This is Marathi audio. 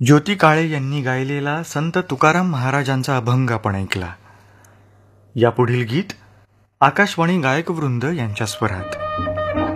ज्योती काळे यांनी गायलेला संत तुकाराम महाराजांचा अभंग आपण ऐकला. यापुढील गीत आकाशवाणी गायकवृंद यांच्या स्वरात.